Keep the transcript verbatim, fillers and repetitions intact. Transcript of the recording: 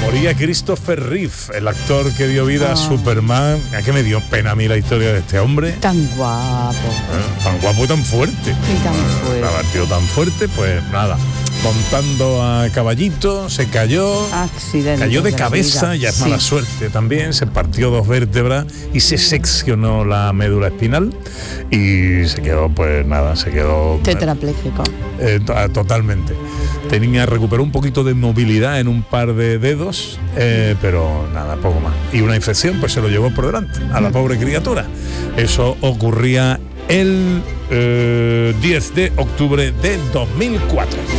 Moría Christopher Reeve, el actor que dio vida oh. a Superman. ¿A qué me dio pena a mí la historia de este hombre? Tan guapo. ¿Eh? Tan guapo y tan fuerte. Y tan fuerte. La batió tan fuerte, pues nada. Montando a caballito, se cayó. Accidente. Cayó de, de cabeza, ya es sí. mala suerte también. Se partió dos vértebras y se seccionó la médula espinal. Y se quedó, pues nada, se quedó. Tetrapléjico. Eh, totalmente. Tenía, recuperó un poquito de movilidad en un par de dedos, eh, pero nada, poco más. Y una infección, pues se lo llevó por delante a la pobre criatura. Eso ocurría el eh, diez de octubre de dos mil cuatro.